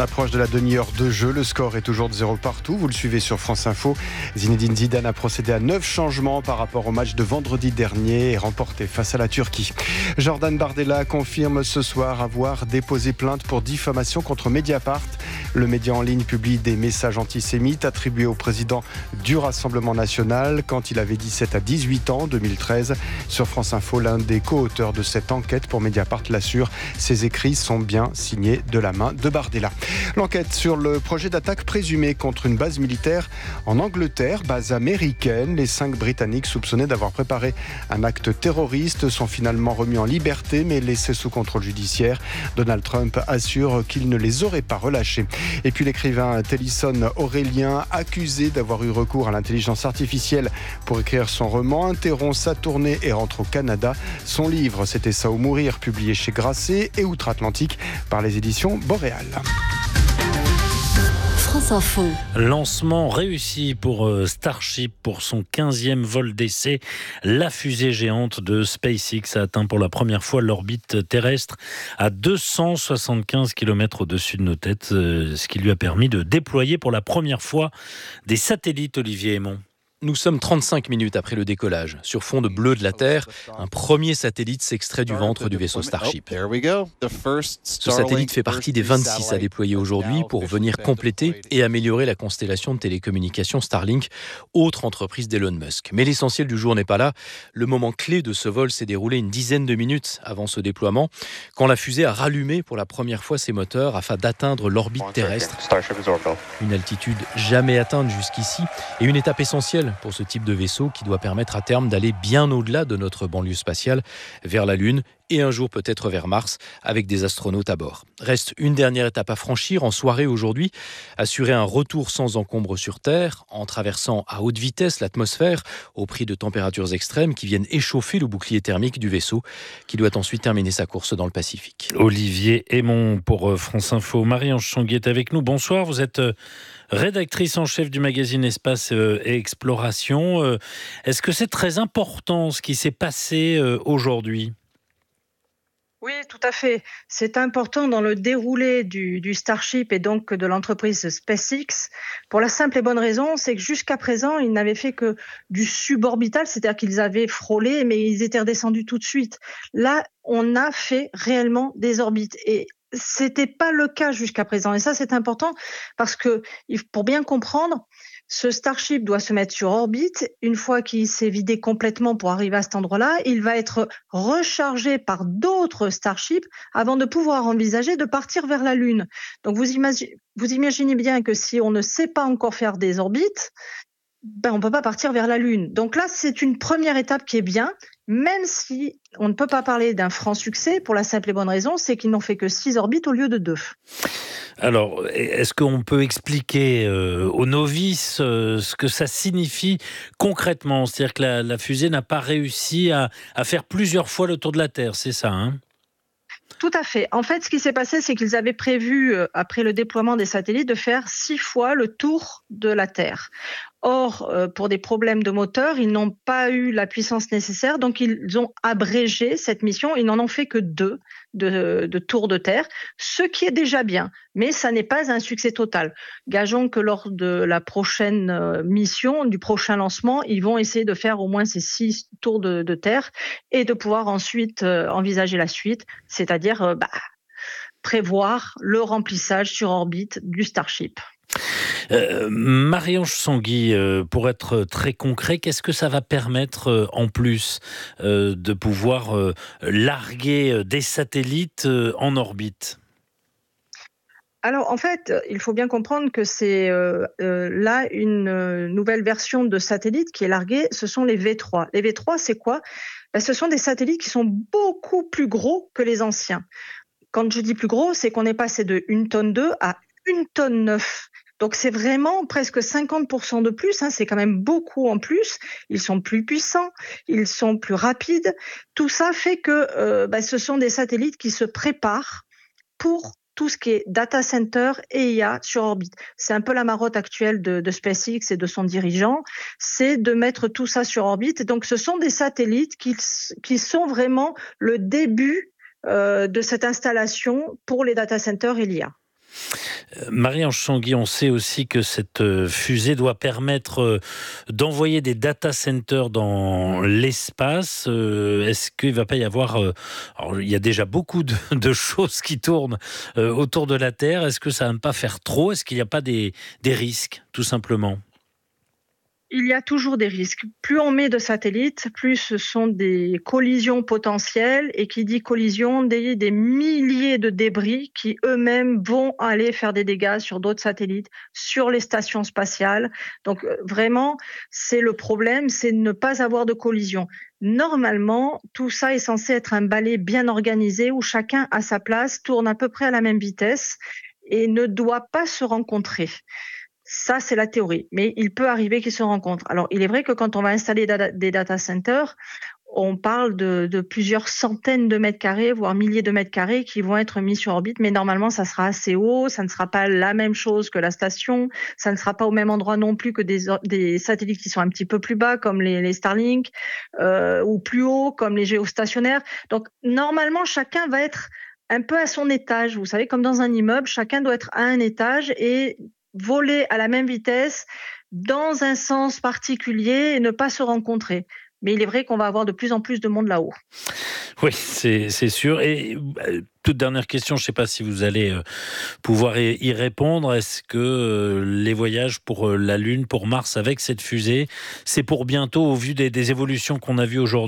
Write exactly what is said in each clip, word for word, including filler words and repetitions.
approche de la demi-heure de jeu. Le score est toujours de zéro partout. Vous le suivez sur France Info. Zinedine Zidane a procédé à neuf changements par rapport au match de vendredi dernier et remporté face à la Turquie. Jordan Bardella confirme ce soir avoir déposé plainte pour diffamation contre Mediapart. Le média en ligne publie des messages antisémites attribués au président du Rassemblement national quand il avait dix-sept à dix-huit ans en deux mille treize. Sur France Info, l'un des co-auteurs de cette enquête pour Mediapart l'assure. Ces écrits sont bien signés de la main de Bardella. L'enquête sur le projet d'attaque présumé contre une base militaire en Angleterre, base américaine. Les cinq Britanniques soupçonnés d'avoir préparé un acte terroriste sont finalement remis en liberté mais laissés sous contrôle judiciaire. Donald Trump assure qu'il ne les aurait pas relâchés. Et puis l'écrivain Télisson Aurélien, accusé d'avoir eu recours à l'intelligence artificielle pour écrire son roman, interrompt sa tournée et rentre au Canada. Son livre, C'était ça ou mourir, publié chez Grasset et Outre-Atlantique par les éditions Boréal. France Info. Lancement réussi pour Starship pour son quinzième vol d'essai. La fusée géante de SpaceX a atteint pour la première fois l'orbite terrestre à deux cent soixante-quinze kilomètres au-dessus de nos têtes, ce qui lui a permis de déployer pour la première fois des satellites. Olivier Aymon. Nous sommes trente-cinq minutes après le décollage. Sur fond de bleu de la Terre, un premier satellite s'extrait du ventre du vaisseau Starship. Ce satellite fait partie des vingt-six à déployer aujourd'hui pour venir compléter et améliorer la constellation de télécommunications Starlink, autre entreprise d'Elon Musk. Mais l'essentiel du jour n'est pas là. Le moment clé de ce vol s'est déroulé une dizaine de minutes avant ce déploiement, quand la fusée a rallumé pour la première fois ses moteurs afin d'atteindre l'orbite terrestre. Une altitude jamais atteinte jusqu'ici et une étape essentielle pour ce type de vaisseau qui doit permettre à terme d'aller bien au-delà de notre banlieue spatiale, vers la Lune et un jour peut-être vers Mars, avec des astronautes à bord. Reste une dernière étape à franchir en soirée aujourd'hui, assurer un retour sans encombre sur Terre, en traversant à haute vitesse l'atmosphère, au prix de températures extrêmes qui viennent échauffer le bouclier thermique du vaisseau, qui doit ensuite terminer sa course dans le Pacifique. Olivier Aymon pour France Info. Marie-Ange Changuy est avec nous. Bonsoir, vous êtes rédactrice en chef du magazine Espace et Exploration. Est-ce que c'est très important ce qui s'est passé aujourd'hui ? Oui, tout à fait. C'est important dans le déroulé du, du Starship et donc de l'entreprise SpaceX pour la simple et bonne raison, c'est que jusqu'à présent, ils n'avaient fait que du suborbital, c'est-à-dire qu'ils avaient frôlé, mais ils étaient redescendus tout de suite. Là, on a fait réellement des orbites et c'était pas le cas jusqu'à présent. Et ça, c'est important parce que pour bien comprendre, ce Starship doit se mettre sur orbite. Une fois qu'il s'est vidé complètement pour arriver à cet endroit-là, il va être rechargé par d'autres Starships avant de pouvoir envisager de partir vers la Lune. Donc vous imaginez, vous imaginez bien que si on ne sait pas encore faire des orbites, ben on ne peut pas partir vers la Lune. Donc là, c'est une première étape qui est bien, même si on ne peut pas parler d'un franc succès pour la simple et bonne raison, c'est qu'ils n'ont fait que six orbites au lieu de deux. Alors, est-ce qu'on peut expliquer euh, aux novices euh, ce que ça signifie concrètement ? C'est-à-dire que la, la fusée n'a pas réussi à, à faire plusieurs fois le tour de la Terre, c'est ça, hein ? Tout à fait. En fait, ce qui s'est passé, c'est qu'ils avaient prévu, euh, après le déploiement des satellites, de faire six fois le tour de la Terre. Or, euh, pour des problèmes de moteur, ils n'ont pas eu la puissance nécessaire, donc ils ont abrégé cette mission. Ils n'en ont fait que deux de, de tours de Terre, ce qui est déjà bien, mais ça n'est pas un succès total. Gageons que lors de la prochaine euh, mission, du prochain lancement, ils vont essayer de faire au moins ces six tours de, de Terre et de pouvoir ensuite euh, envisager la suite, c'est-à-dire euh, bah, prévoir le remplissage sur orbite du Starship. Euh, Marie-Ange Changuy, euh, pour être très concret, qu'est-ce que ça va permettre euh, en plus euh, de pouvoir euh, larguer des satellites euh, en orbite ? Alors en fait, il faut bien comprendre que c'est euh, euh, là une euh, nouvelle version de satellite qui est larguée, ce sont les V trois. Les V trois, c'est quoi ? Ben, ce sont des satellites qui sont beaucoup plus gros que les anciens. Quand je dis plus gros, c'est qu'on est passé de une tonne deux à une tonne neuf. Donc c'est vraiment presque cinquante pour cent de plus, hein, c'est quand même beaucoup en plus. Ils sont plus puissants, ils sont plus rapides. Tout ça fait que euh, bah, ce sont des satellites qui se préparent pour tout ce qui est data center et I A sur orbite. C'est un peu la marotte actuelle de, de SpaceX et de son dirigeant, c'est de mettre tout ça sur orbite. Donc ce sont des satellites qui, qui sont vraiment le début euh, de cette installation pour les data centers et l'I A. Marie-Ange Changuy, on sait aussi que cette fusée doit permettre d'envoyer des data centers dans l'espace. Est-ce qu'il ne va pas y avoir... Alors, il y a déjà beaucoup de, de choses qui tournent autour de la Terre. Est-ce que ça ne va pas faire trop ? Est-ce qu'il n'y a pas des, des risques, tout simplement ? Il y a toujours des risques. Plus on met de satellites, plus ce sont des collisions potentielles. Et qui dit collision, des, des milliers de débris qui eux-mêmes vont aller faire des dégâts sur d'autres satellites, sur les stations spatiales. Donc vraiment, c'est le problème, c'est de ne pas avoir de collision. Normalement, tout ça est censé être un balai bien organisé où chacun à sa place tourne à peu près à la même vitesse et ne doit pas se rencontrer. Ça, c'est la théorie, mais il peut arriver qu'ils se rencontrent. Alors, il est vrai que quand on va installer des data centers, on parle de, de plusieurs centaines de mètres carrés, voire milliers de mètres carrés qui vont être mis sur orbite, mais normalement, ça sera assez haut, ça ne sera pas la même chose que la station, ça ne sera pas au même endroit non plus que des, des satellites qui sont un petit peu plus bas, comme les, les Starlink, euh, ou plus haut, comme les géostationnaires. Donc, normalement, chacun va être un peu à son étage. Vous savez, comme dans un immeuble, chacun doit être à un étage et voler à la même vitesse, dans un sens particulier et ne pas se rencontrer. Mais il est vrai qu'on va avoir de plus en plus de monde là-haut. Oui, c'est, c'est sûr. Et euh, toute dernière question, je ne sais pas si vous allez euh, pouvoir y, y répondre. Est-ce que euh, les voyages pour euh, la Lune, pour Mars avec cette fusée, c'est pour bientôt au vu des, des évolutions qu'on a vues aujourd'hui ?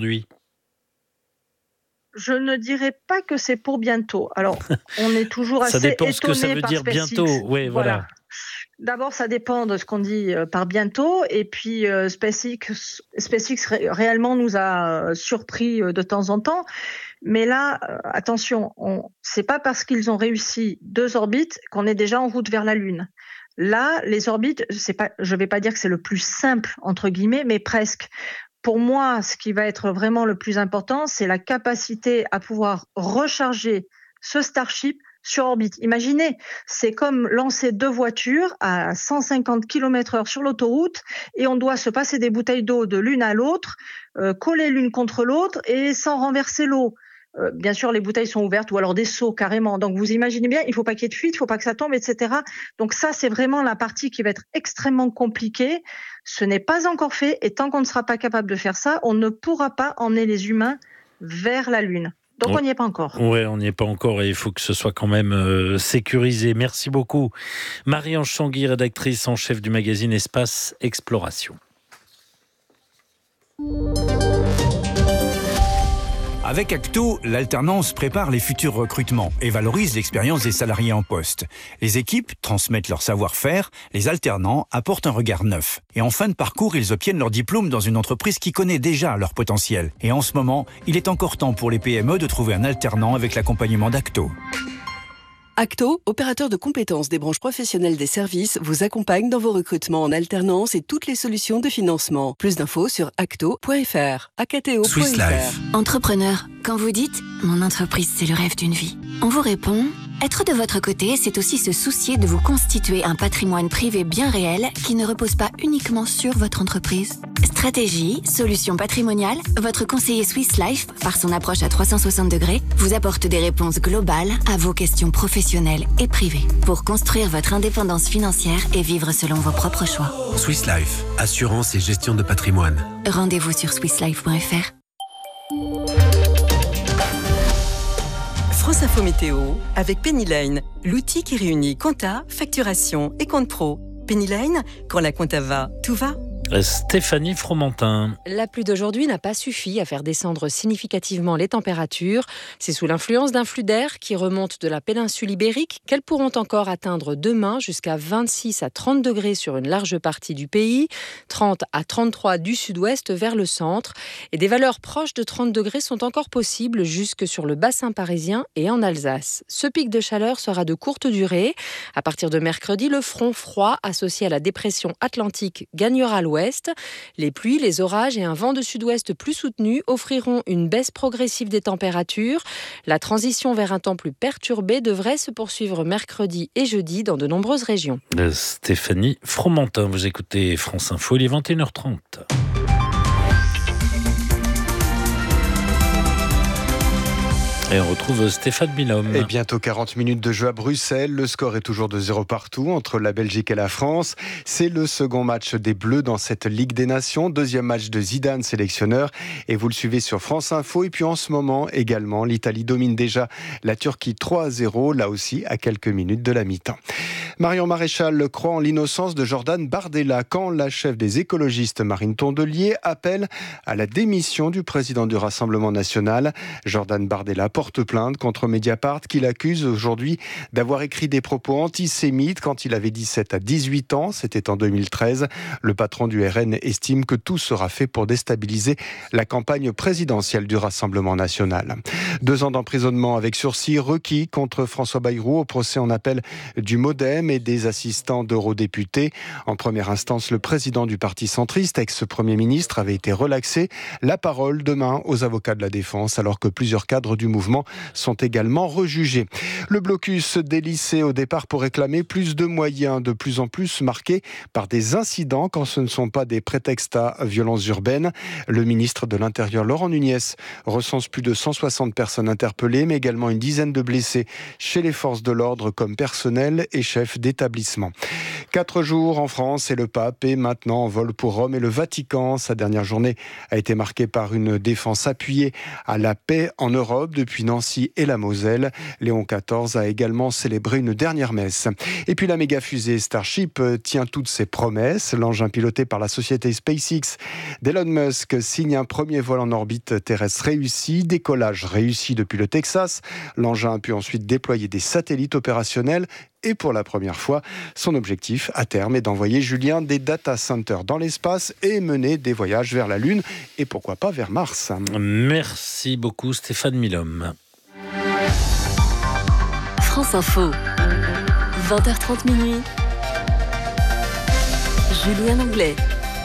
Je ne dirais pas que c'est pour bientôt. Alors, on est toujours assez étonné. Ça dépend ce que ça veut dire SpaceX. bientôt. Oui, voilà. voilà. D'abord, ça dépend de ce qu'on dit par bientôt. Et puis, euh, SpaceX, SpaceX ré- réellement nous a euh, surpris de temps en temps. Mais là, euh, attention, on, c'est pas parce qu'ils ont réussi deux orbites qu'on est déjà en route vers la Lune. Là, les orbites, c'est pas, je vais pas dire que c'est le plus simple, entre guillemets, mais presque. Pour moi, ce qui va être vraiment le plus important, c'est la capacité à pouvoir recharger ce Starship sur orbite. Imaginez, c'est comme lancer deux voitures à cent cinquante kilomètres heure sur l'autoroute et on doit se passer des bouteilles d'eau de l'une à l'autre, euh, coller l'une contre l'autre et sans renverser l'eau. Euh, bien sûr, les bouteilles sont ouvertes ou alors des seaux carrément. Donc, vous imaginez bien, il ne faut pas qu'il y ait de fuite, il ne faut pas que ça tombe, et cetera. Donc, ça, c'est vraiment la partie qui va être extrêmement compliquée. Ce n'est pas encore fait et tant qu'on ne sera pas capable de faire ça, on ne pourra pas emmener les humains vers la Lune. Donc, on n'y est pas encore. Oui, on n'y est pas encore et il faut que ce soit quand même euh, sécurisé. Merci beaucoup. Marie-Ange Changuy, rédactrice en chef du magazine Espace Exploration. Avec Acto, l'alternance prépare les futurs recrutements et valorise l'expérience des salariés en poste. Les équipes transmettent leur savoir-faire, les alternants apportent un regard neuf. Et en fin de parcours, ils obtiennent leur diplôme dans une entreprise qui connaît déjà leur potentiel. Et en ce moment, il est encore temps pour les P M E de trouver un alternant avec l'accompagnement d'Acto. Acto, opérateur de compétences des branches professionnelles des services, vous accompagne dans vos recrutements en alternance et toutes les solutions de financement. Plus d'infos sur acto point f r. acto point f r. Swiss Life. Entrepreneur, quand vous dites « Mon entreprise, c'est le rêve d'une vie », on vous répond « Être de votre côté, c'est aussi se soucier de vous constituer un patrimoine privé bien réel qui ne repose pas uniquement sur votre entreprise. » Stratégie, solutions patrimoniales, votre conseiller Swiss Life, par son approche à trois cent soixante degrés, vous apporte des réponses globales à vos questions professionnelles et privées pour construire votre indépendance financière et vivre selon vos propres choix. Swiss Life, assurance et gestion de patrimoine. Rendez-vous sur swiss life point f r. France Info Météo avec Pennyline, l'outil qui réunit compta, facturation et compte pro. Pennyline, quand la compta va, tout va. Stéphanie Fromentin. La pluie d'aujourd'hui n'a pas suffi à faire descendre significativement les températures. C'est sous l'influence d'un flux d'air qui remonte de la péninsule ibérique qu'elles pourront encore atteindre demain jusqu'à vingt-six à trente degrés sur une large partie du pays, trente à trente-trois du sud-ouest vers le centre. Et des valeurs proches de trente degrés sont encore possibles jusque sur le bassin parisien et en Alsace. Ce pic de chaleur sera de courte durée. À partir de mercredi, le front froid associé à la dépression atlantique gagnera l'ouest. Les pluies, les orages et un vent de sud-ouest plus soutenu offriront une baisse progressive des températures. La transition vers un temps plus perturbé devrait se poursuivre mercredi et jeudi dans de nombreuses régions. Stéphanie Fromentin, vous écoutez France Info, il est vingt et une heures trente. Et on retrouve Stéphane Milhomme. Et bientôt quarante minutes de jeu à Bruxelles. Le score est toujours de zéro partout entre la Belgique et la France. C'est le second match des Bleus dans cette Ligue des Nations. Deuxième match de Zidane, sélectionneur. Et vous le suivez sur France Info. Et puis en ce moment également, l'Italie domine déjà la Turquie trois à zéro. Là aussi, à quelques minutes de la mi-temps. Marion Maréchal croit en l'innocence de Jordan Bardella quand la chef des écologistes Marine Tondelier appelle à la démission du président du Rassemblement national. Jordan Bardella porte plainte contre Mediapart qui l'accuse aujourd'hui d'avoir écrit des propos antisémites quand il avait dix-sept à dix-huit ans. C'était en deux mille treize. Le patron du R N estime que tout sera fait pour déstabiliser la campagne présidentielle du Rassemblement national. Deux ans d'emprisonnement avec sursis requis contre François Bayrou au procès en appel du Modem et des assistants d'eurodéputés. En première instance, le président du parti centriste, ex-premier ministre, avait été relaxé. La parole demain aux avocats de la défense, alors que plusieurs cadres du mouvement sont également rejugés. Le blocus des lycées au départ pour réclamer plus de moyens, de plus en plus marqués par des incidents quand ce ne sont pas des prétextes à violences urbaines. Le ministre de l'Intérieur, Laurent Nunez, recense plus de cent soixante personnes interpellées, mais également une dizaine de blessés chez les forces de l'ordre comme personnel et chefs d'établissement. Quatre jours en France et le pape est maintenant en vol pour Rome et le Vatican. Sa dernière journée a été marquée par une défense appuyée à la paix en Europe depuis Nancy et la Moselle. Léon quatorze a également célébré une dernière messe. Et puis la méga fusée Starship tient toutes ses promesses. L'engin piloté par la société SpaceX d'Elon Musk signe un premier vol en orbite terrestre réussi, décollage réussi depuis le Texas. L'engin a pu ensuite déployer des satellites opérationnels. Et pour la première fois, son objectif à terme est d'envoyer, Julien, des data centers dans l'espace et mener des voyages vers la Lune et pourquoi pas vers Mars. Merci beaucoup Stéphane Milhomme. France Info, vingt heures trente minuit. Julien Anglais.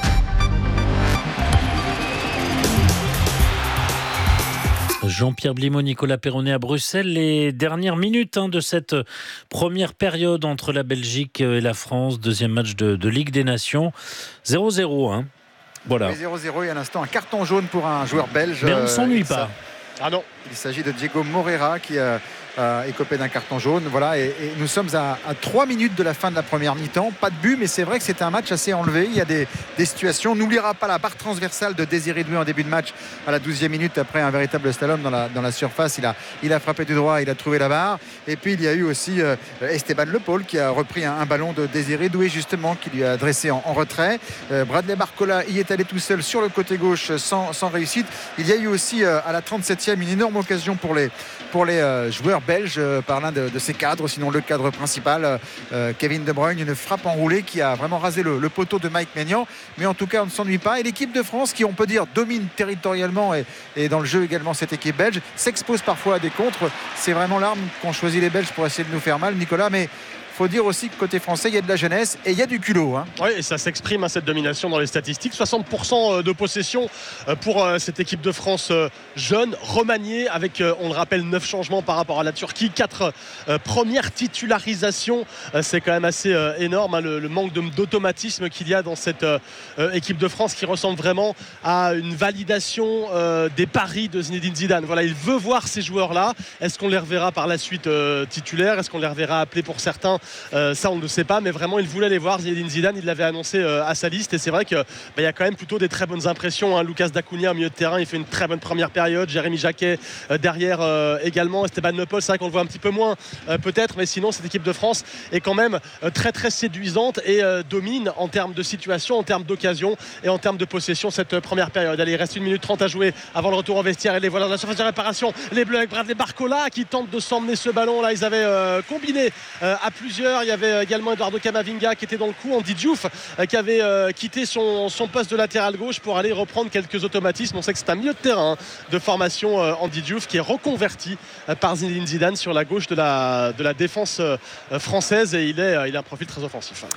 Jean-Pierre Blimaud, Nicolas Perronnet à Bruxelles. Les dernières minutes hein, de cette première période entre la Belgique et la France. Deuxième match de, de Ligue des Nations. zéro zéro. Hein. Voilà. zéro zéro et à l'instant un carton jaune pour un joueur belge. Mais on ne s'ennuie euh, pas. Ah non, il s'agit de Diego Moreira qui a euh, écopé d'un carton jaune. Voilà, et, et nous sommes à, à trois minutes de la fin de la première mi-temps. Pas de but, mais c'est vrai que c'était un match assez enlevé. Il y a des, des situations. N'oubliera pas la barre transversale de Désiré Doué en début de match à la douzième minute après un véritable slalom dans la, dans la surface. Il a, il a frappé du droit, il a trouvé la barre. Et puis il y a eu aussi euh, Esteban Le Paul qui a repris un, un ballon de Désiré Doué justement, qui lui a adressé en, en retrait. Euh, Bradley Barcola y est allé tout seul sur le côté gauche sans, sans réussite. Il y a eu aussi euh, à la trente-septième une énorme occasion pour les, pour les euh, joueurs belges euh, par l'un de, de ses cadres, sinon le cadre principal, euh, Kevin De Bruyne, une frappe enroulée qui a vraiment rasé le, le poteau de Mike Maignan. Mais en tout cas, on ne s'ennuie pas. Et l'équipe de France, qui on peut dire domine territorialement et, et dans le jeu également cette équipe belge, s'expose parfois à des contres. C'est vraiment l'arme qu'ont choisi les Belges pour essayer de nous faire mal, Nicolas. Mais il faut dire aussi que côté français, il y a de la jeunesse et il y a du culot. Hein. Oui, et ça s'exprime, hein, cette domination dans les statistiques. soixante pour cent de possession pour cette équipe de France jeune, remaniée, avec, on le rappelle, neuf changements par rapport à la Turquie. quatre premières titularisations. C'est quand même assez énorme, hein, le, le manque de, d'automatisme qu'il y a dans cette équipe de France qui ressemble vraiment à une validation des paris de Zinedine Zidane. Voilà, il veut voir ces joueurs-là. Est-ce qu'on les reverra par la suite titulaires ? Est-ce qu'on les reverra appelés pour certains ? Euh, ça on ne le sait pas, mais vraiment il voulait les voir. Zinedine Zidane, il l'avait annoncé euh, à sa liste, et c'est vrai qu'il bah, y a quand même plutôt des très bonnes impressions, hein. Lucas Dacunia au milieu de terrain, il fait une très bonne première période. Jérémy Jacquet euh, derrière euh, également. Esteban Le Paul, c'est vrai qu'on le voit un petit peu moins euh, peut-être, mais sinon cette équipe de France est quand même euh, très très séduisante et euh, domine en termes de situation, en termes d'occasion et en termes de possession cette euh, première période. Allez, il reste une minute trente à jouer avant le retour au vestiaire, et les voilà dans la surface de réparation, les Bleus avec Bradley Barcola qui tente de s'emmener ce ballon là. Ils avaient euh, combiné euh, à plusieurs. Il y avait également Eduardo Camavinga qui était dans le coup, Andy Diouf qui avait euh, quitté son, son poste de latéral gauche pour aller reprendre quelques automatismes. On sait que c'est un milieu de terrain hein, de formation, euh, Andy Diouf, qui est reconverti euh, par Zinedine Zidane sur la gauche de la, de la défense euh, française, et il, est, euh, il a un profil très offensif.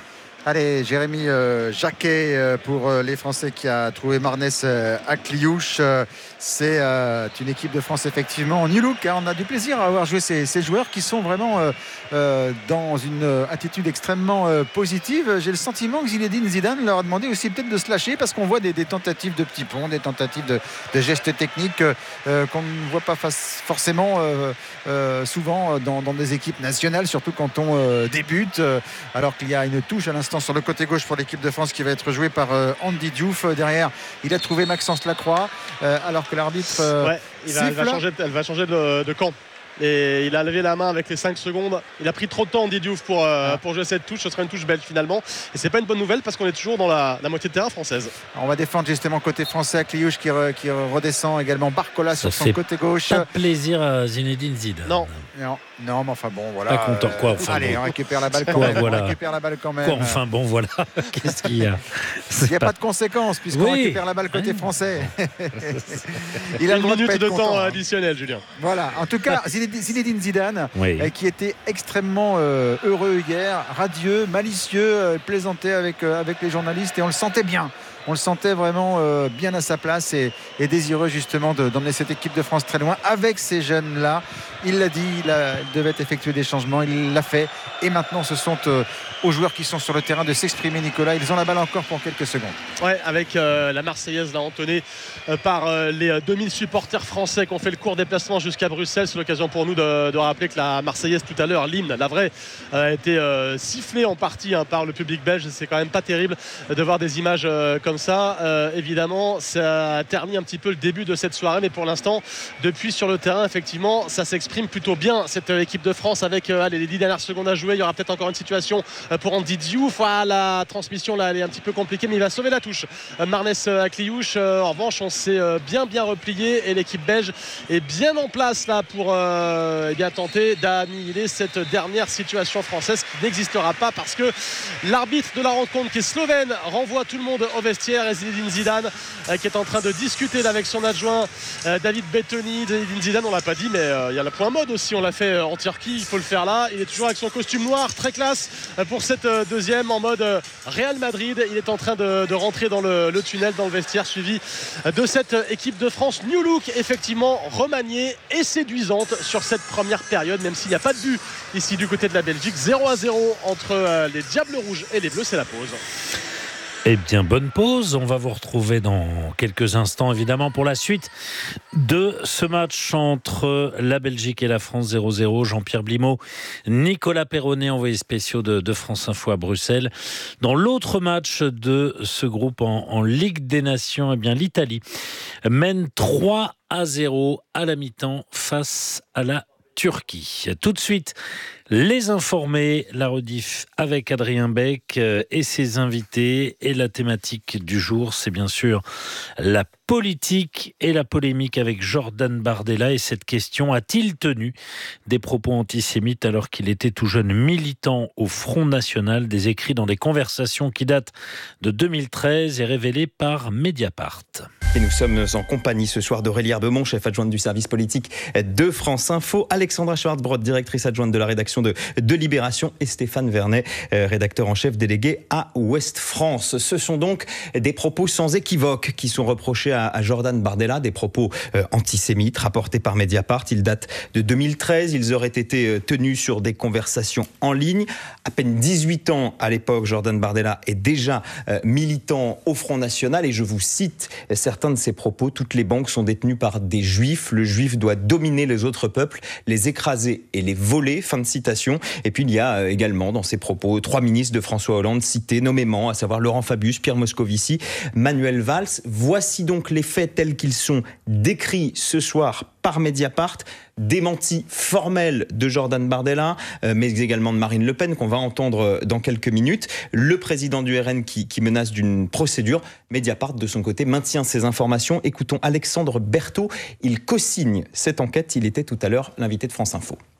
Allez, Jérémy euh, Jacquet euh, pour euh, les Français qui a trouvé Marnès euh, à Cliouche. Euh, c'est euh, une équipe de France effectivement en new look. Hein. On a du plaisir à avoir joué ces, ces joueurs qui sont vraiment euh, euh, dans une euh, attitude extrêmement euh, positive. J'ai le sentiment que Zinedine Zidane leur a demandé aussi peut-être de se lâcher parce qu'on voit des, des tentatives de petits ponts, des tentatives de, de gestes techniques euh, qu'on ne voit pas face, forcément euh, euh, souvent dans, dans des équipes nationales, surtout quand on euh, débute. Euh, alors qu'il y a une touche à l'instant sur le côté gauche pour l'équipe de France qui va être jouée par euh, Andy Diouf. Derrière, il a trouvé Maxence Lacroix euh, alors que l'arbitre euh, ouais, il va, elle, va changer, elle va changer de, de camp. Et il a levé la main avec les cinq secondes. Il a pris trop de temps, Andy Diouf, pour, euh, pour jouer cette touche. Ce sera une touche belge finalement. Et c'est pas une bonne nouvelle parce qu'on est toujours dans la, la moitié de terrain française. Alors on va défendre justement côté français à Cliouche qui, re, qui redescend également. Barcola sur son côté gauche. Pas plaisir à Zinedine Zidane. Non, non, non, mais enfin bon, voilà. Pas content, quoi. Enfin, allez, bon. on récupère la balle quand quoi, même. Voilà. On récupère la balle quand même. Quoi, enfin bon, voilà. Qu'est-ce qu'il y a Il n'y a pas... pas de conséquences puisqu'on oui. récupère la balle côté français. Il a une minute de temps additionnel, Julien. Voilà. En tout cas, Zinedine Zidane, oui. euh, qui était extrêmement euh, heureux hier, radieux, malicieux, euh, plaisantait avec, euh, avec les journalistes et on le sentait bien. On le sentait vraiment euh, bien à sa place et, et désireux justement de, d'emmener cette équipe de France très loin avec ces jeunes-là. Il l'a dit, il, a, il devait effectuer des changements, il l'a fait. Et maintenant, ce sont euh, aux joueurs qui sont sur le terrain de s'exprimer, Nicolas. Ils ont la balle encore pour quelques secondes. Ouais, avec euh, la Marseillaise là, entonnée euh, par euh, les euh, deux mille supporters français qui ont fait le court déplacement jusqu'à Bruxelles. C'est l'occasion pour nous de, de rappeler que la Marseillaise tout à l'heure, l'hymne, la vraie, euh, a été euh, sifflée en partie hein, par le public belge. C'est quand même pas terrible de voir des images euh, comme ça. Euh, évidemment, ça a terni un petit peu le début de cette soirée, mais pour l'instant, depuis sur le terrain, effectivement, ça s'exprime plutôt bien cette euh, équipe de France avec euh, allez, les dix dernières secondes à jouer. Il y aura peut-être encore une situation euh, pour Andy Diouf. Ah, la transmission là, elle est un petit peu compliquée, mais il va sauver la touche. Euh, Marnès euh, à Cliouche. Euh, en revanche, on s'est euh, bien bien replié et l'équipe belge est bien en place là pour euh, eh bien tenter d'annihiler cette dernière situation française qui n'existera pas parce que l'arbitre de la rencontre qui est slovène renvoie tout le monde au vestiaire. Et Zinedine Zidane euh, qui est en train de discuter là, avec son adjoint euh, David Bettoni. Zinedine Zidane, on l'a pas dit, mais euh, il y a le point mode aussi, on l'a fait euh, en Turquie, il faut le faire là. Il est toujours avec son costume noir, très classe euh, pour cette euh, deuxième en mode euh, Real Madrid. Il est en train de, de rentrer dans le, le tunnel, dans le vestiaire, suivi euh, de cette euh, équipe de France New Look, effectivement remaniée et séduisante sur cette première période, même s'il n'y a pas de but ici du côté de la Belgique. zéro à zéro entre euh, les Diables Rouges et les Bleus, c'est la pause. Eh bien, bonne pause. On va vous retrouver dans quelques instants, évidemment, pour la suite de ce match entre la Belgique et la France. Zéro zéro. Jean-Pierre Blimaud, Nicolas Perronnet, envoyé spéciaux de, de France Info à Bruxelles. Dans l'autre match de ce groupe en, en Ligue des Nations, eh bien, l'Italie mène trois à zéro à la mi-temps face à la Turquie. Tout de suite, les informés, la rediff avec Adrien Beck et ses invités. Et la thématique du jour, c'est bien sûr la politique et la polémique avec Jordan Bardella. Et cette question, a-t-il tenu des propos antisémites alors qu'il était tout jeune militant au Front National? Des écrits dans des conversations qui datent de deux mille treize et révélés par Mediapart. Et nous sommes en compagnie ce soir d'Aurélie Herbemont, chef adjointe du service politique de France Info, Alexandra Schwartzbrod, directrice adjointe de la rédaction de, de Libération, et Stéphane Vernet, rédacteur en chef délégué à Ouest France. Ce sont donc des propos sans équivoque qui sont reprochés à, à Jordan Bardella, des propos euh, antisémites rapportés par Mediapart. Ils datent de deux mille treize, ils auraient été euh, tenus sur des conversations en ligne. À peine dix-huit ans à l'époque, Jordan Bardella est déjà euh, militant au Front National, et je vous cite certains de ses propos: toutes les banques sont détenues par des juifs, le juif doit dominer les autres peuples, les écraser et les voler, fin de citation. Et puis il y a également dans ses propos trois ministres de François Hollande cités nommément, à savoir Laurent Fabius, Pierre Moscovici, Manuel Valls. Voici donc les faits tels qu'ils sont décrits ce soir par Mediapart. Démenti formel de Jordan Bardella, euh, mais également de Marine Le Pen, qu'on va entendre dans quelques minutes. Le président du R N qui, qui menace d'une procédure. Mediapart, de son côté, maintient ces informations. Écoutons Alexandre Berthaud. Il co-signe cette enquête. Il était tout à l'heure l'invité de France Info.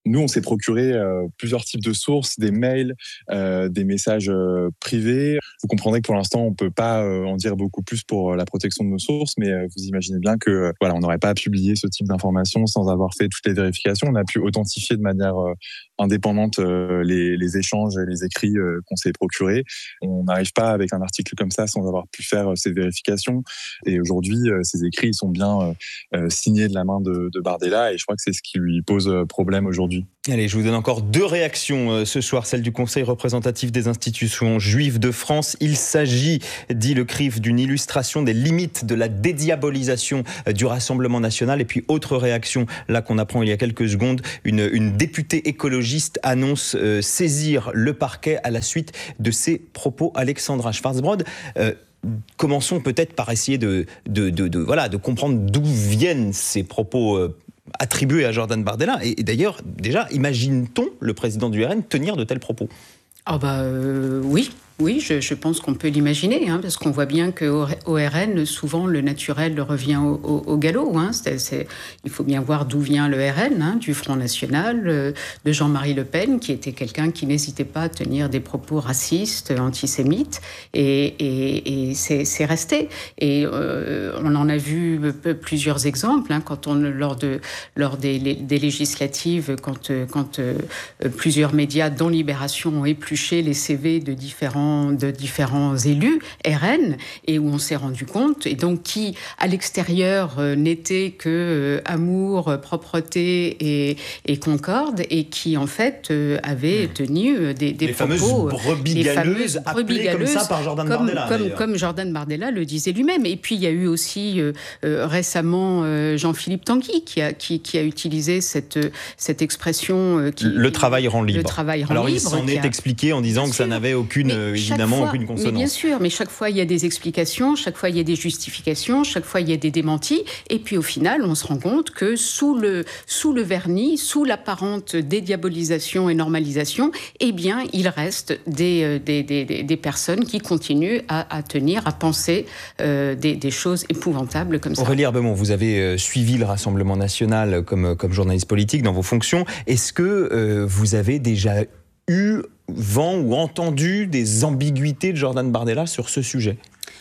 Nous, on s'est procuré euh, plusieurs types de sources, des mails, euh, des messages euh, privés. Vous comprendrez que pour l'instant, on ne peut pas euh, en dire beaucoup plus pour la protection de nos sources, mais euh, vous imaginez bien que euh, voilà, on n'aurait pas publié ce type d'informations sans avoir fait toutes les vérifications. On a pu authentifier de manière euh, indépendante euh, les, les échanges et les écrits euh, qu'on s'est procurés. On n'arrive pas avec un article comme ça sans avoir pu faire euh, ces vérifications. Et aujourd'hui, euh, ces écrits ils sont bien euh, signés de la main de, de Bardella, et je crois que c'est ce qui lui pose problème aujourd'hui. Allez, je vous donne encore deux réactions euh, ce soir, celle du Conseil représentatif des institutions juives de France. Il s'agit, dit le C R I F, d'une illustration des limites de la dédiabolisation euh, du Rassemblement national. Et puis, autre réaction, là qu'on apprend il y a quelques secondes, une, une députée écologiste annonce euh, saisir le parquet à la suite de ses propos. Alexandra Schwarzbrod, euh, commençons peut-être par essayer de, de, de, de, voilà, de comprendre d'où viennent ces propos euh, attribué à Jordan Bardella. Et, et d'ailleurs, déjà, imagine-t-on le président du R N tenir de tels propos ? Ah bah euh, oui. Oui, je, je pense qu'on peut l'imaginer, hein, parce qu'on voit bien qu'au au R N, souvent, le naturel revient au, au, au galop. Hein. C'est, c'est, il faut bien voir d'où vient le R N, hein, du Front National, euh, de Jean-Marie Le Pen, qui était quelqu'un qui n'hésitait pas à tenir des propos racistes, antisémites, et, et, et c'est, c'est resté. Et euh, on en a vu plusieurs exemples, hein, quand on, lors, de, lors des, des législatives, quand, quand euh, plusieurs médias, dont Libération, ont épluché les C V de différents de différents élus R N, et où on s'est rendu compte, et donc qui, à l'extérieur, euh, n'était que euh, amour, propreté et, et concorde, et qui, en fait, euh, avait mmh. tenu euh, des, des les propos... Fameuses brebis les galeuses, fameuses brebis galeuses, comme ça par Jordan comme, Bardella. Comme, comme Jordan Bardella le disait lui-même. Et puis, il y a eu aussi euh, euh, récemment euh, Jean-Philippe Tanguy, qui a, qui, qui a utilisé cette, cette expression... Euh, qui, le travail rend libre. Le travail rend Alors, libre, il s'en est a... expliqué en disant que ça n'avait aucune... Mais évidemment, fois, aucune consonance. Mais bien sûr, mais chaque fois, il y a des explications, chaque fois, il y a des justifications, chaque fois, il y a des démentis. Et puis, au final, on se rend compte que sous le, sous le vernis, sous l'apparente dédiabolisation et normalisation, eh bien, il reste des, des, des, des personnes qui continuent à, à tenir, à penser euh, des, des choses épouvantables comme ça. Aurélie Herbemont, vous avez suivi le Rassemblement national comme, comme journaliste politique dans vos fonctions. Est-ce que euh, vous avez déjà eu vent ou entendu des ambiguïtés de Jordan Bardella sur ce sujet ?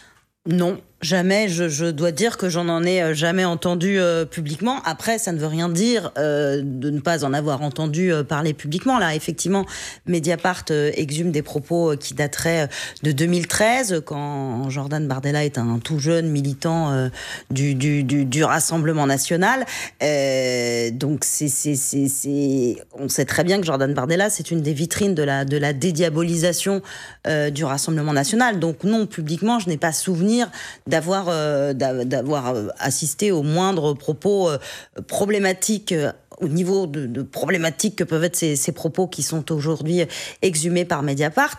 Non. Jamais, je, je dois dire que j'en en ai jamais entendu euh, publiquement. Après, ça ne veut rien dire euh, de ne pas en avoir entendu euh, parler publiquement. Là, effectivement, Mediapart euh, exhume des propos euh, qui dateraient de deux mille treize, quand Jordan Bardella est un tout jeune militant euh, du, du, du, du Rassemblement national. Euh, donc, c'est, c'est, c'est, c'est... on sait très bien que Jordan Bardella, c'est une des vitrines de la, de la dédiabolisation euh, du Rassemblement national. Donc, non, publiquement, je n'ai pas souvenir d'avoir euh, d'avoir assisté aux moindres propos euh, problématiques euh, au niveau de, de problématiques que peuvent être ces, ces propos qui sont aujourd'hui exhumés par Mediapart.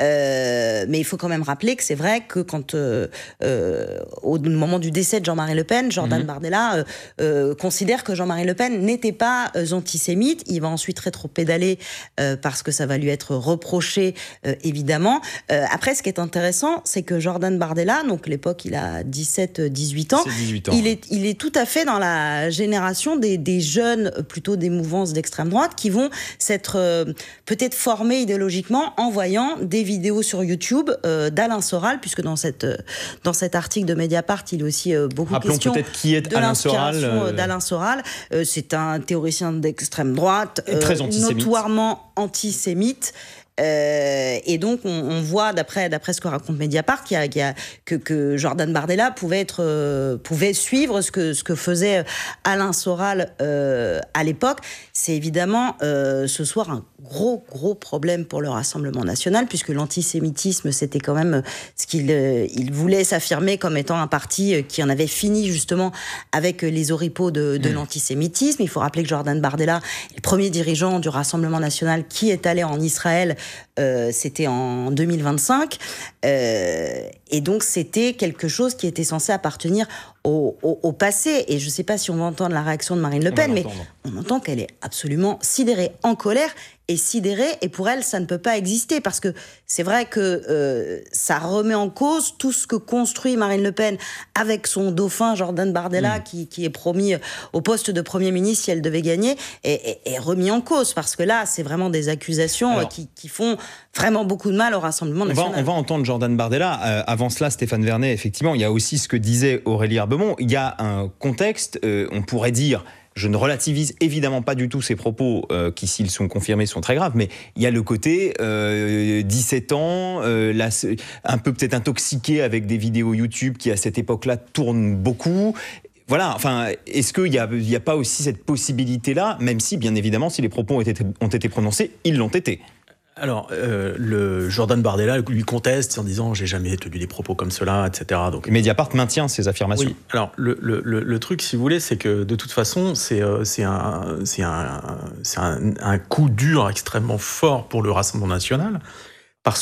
Euh, mais il faut quand même rappeler que c'est vrai que quand, euh, euh, au moment du décès de Jean-Marie Le Pen, Jordan mmh. Bardella euh, euh, considère que Jean-Marie Le Pen n'était pas euh, antisémite. Il va ensuite rétropédaler euh, parce que ça va lui être reproché, euh, évidemment. Euh, après, ce qui est intéressant, c'est que Jordan Bardella, donc à l'époque, il a dix-sept dix-huit ans, dix-huit ans. Il, est, il est tout à fait dans la génération des, des jeunes plutôt des mouvances d'extrême droite qui vont s'être euh, peut-être formés idéologiquement en voyant des vidéos sur YouTube euh, d'Alain Soral, puisque dans, cette, euh, dans cet article de Mediapart, il y a aussi euh, beaucoup Rappelons question peut-être qui est de Alain l'inspiration Soral, euh... d'Alain Soral. Euh, c'est un théoricien d'extrême droite, euh, très antisémite. notoirement antisémite. Euh, et donc on, on voit d'après d'après ce que raconte Mediapart qu'il y a, qu'il y a, que, que Jordan Bardella pouvait être euh, pouvait suivre ce que ce que faisait Alain Soral euh, à l'époque. C'est évidemment euh, ce soir un gros gros problème pour le Rassemblement national, puisque l'antisémitisme, c'était quand même ce qu'il euh, il voulait s'affirmer comme étant un parti qui en avait fini justement avec les oripeaux de, de mmh. l'antisémitisme. Il faut rappeler que Jordan Bardella est le premier dirigeant du Rassemblement national qui est allé en Israël. Euh, c'était en deux mille vingt-cinq, euh, et donc c'était quelque chose qui était censé appartenir au, au, au passé. Et je ne sais pas si on va entendre la réaction de Marine Le Pen, mais on entend qu'elle est absolument sidérée, en colère et sidérée. Et pour elle, ça ne peut pas exister parce que c'est vrai que euh, ça remet en cause tout ce que construit Marine Le Pen avec son dauphin Jordan Bardella, mmh. qui, qui est promis au poste de Premier ministre si elle devait gagner, est, est remis en cause parce que là, c'est vraiment des accusations Alors, qui, qui font vraiment beaucoup de mal au Rassemblement national. On va, on va entendre Jordan Bardella. Euh, avant cela, Stéphane Vernet, effectivement, il y a aussi ce que disait Aurélie Herbemont. Il y a un contexte, euh, on pourrait dire... Je ne relativise évidemment pas du tout ces propos euh, qui, s'ils sont confirmés, sont très graves, mais il y a le côté euh, dix-sept ans, euh, là, un peu peut-être intoxiqué avec des vidéos YouTube qui, à cette époque-là, tournent beaucoup. Voilà, enfin, est-ce qu'il n'y a, a pas aussi cette possibilité-là, même si, bien évidemment, si les propos ont été, ont été prononcés, ils l'ont été? Alors, euh, le Jordan Bardella lui conteste en disant « j'ai jamais tenu des propos comme cela », et cetera. Donc, Mediapart maintient ces affirmations. Oui, alors le, le, le, le truc, si vous voulez, c'est que de toute façon, c'est, euh, c'est, un, c'est, un, c'est un, un coup dur extrêmement fort pour le Rassemblement national,